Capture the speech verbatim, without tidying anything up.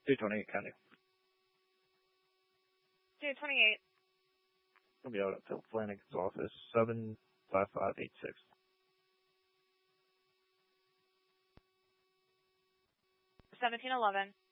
two twenty-eight County. two twenty-eight. I'll be out at Phil Flanagan's office, seven five five eight six. seventeen eleven.